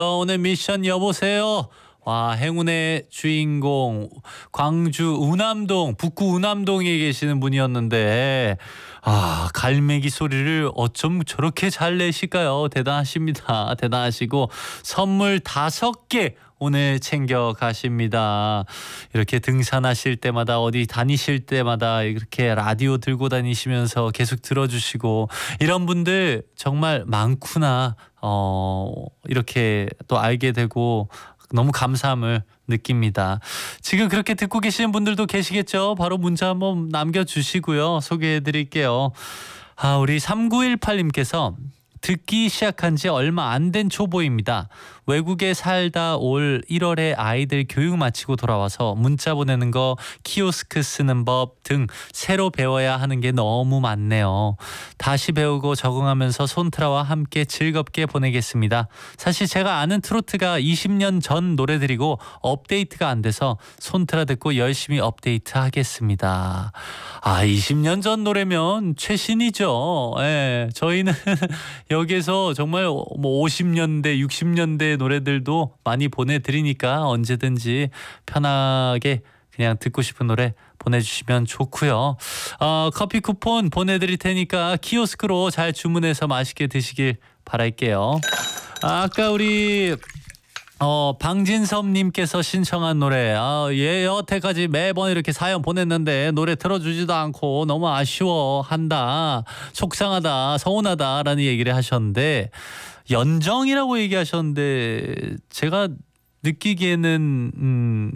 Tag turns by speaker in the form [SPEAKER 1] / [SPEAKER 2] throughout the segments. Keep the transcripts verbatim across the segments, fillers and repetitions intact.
[SPEAKER 1] 오늘 미션 여보세요. 와, 행운의 주인공 광주 운암동 북구 운암동에 계시는 분이었는데 아, 갈매기 소리를 어쩜 저렇게 잘 내실까요? 대단하십니다. 대단하시고 선물 다섯 개 오늘 챙겨 가십니다. 이렇게 등산하실 때마다 어디 다니실 때마다 이렇게 라디오 들고 다니시면서 계속 들어주시고 이런 분들 정말 많구나. 어, 이렇게 또 알게 되고 너무 감사함을 느낍니다. 지금 그렇게 듣고 계시는 분들도 계시겠죠? 바로 문자 한번 남겨주시고요. 소개해드릴게요. 아, 우리 삼구일팔님께서 듣기 시작한 지 얼마 안 된 초보입니다. 외국에 살다 올 일월에 아이들 교육 마치고 돌아와서 문자 보내는 거, 키오스크 쓰는 법 등 새로 배워야 하는 게 너무 많네요. 다시 배우고 적응하면서 손트라와 함께 즐겁게 보내겠습니다. 사실 제가 아는 트로트가 이십 년 전 노래들이고 업데이트가 안 돼서 손트라 듣고 열심히 업데이트 하겠습니다. 아, 이십 년 전 노래면 최신이죠. 예, 저희는 여기에서 정말 뭐 오십 년대, 육십 년대 노래들도 많이 보내드리니까 언제든지 편하게 그냥 듣고 싶은 노래 보내주시면 좋고요. 어, 커피 쿠폰 보내드릴 테니까 키오스크로 잘 주문해서 맛있게 드시길 바랄게요. 아, 아까 우리 어, 방진섭님께서 신청한 노래, 아, 예, 여태까지 매번 이렇게 사연 보냈는데 노래 들어주지도 않고 너무 아쉬워한다, 속상하다, 서운하다라는 얘기를 하셨는데 연정이라고 얘기하셨는데 제가 느끼기에는 음,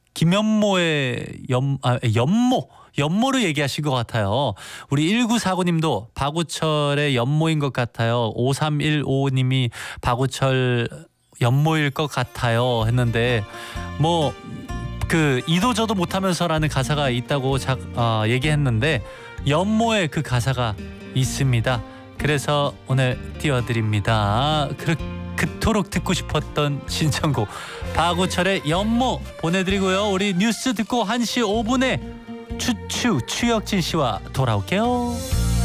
[SPEAKER 1] 김연모의 연, 아, 연모 연모를 얘기하신 것 같아요. 우리 일구사구님도 박우철의 연모인 것 같아요. 오삼일오님이 박우철 연모일 것 같아요 했는데 뭐 그 이도 저도 못하면서라는 가사가 있다고 자, 어, 얘기했는데 연모의 그 가사가 있습니다. 그래서 오늘 띄워드립니다. 그, 그토록 듣고 싶었던 신청곡 박우철의 연모 보내드리고요. 우리 뉴스 듣고 한 시 오 분에 추추 추혁진 씨와 돌아올게요.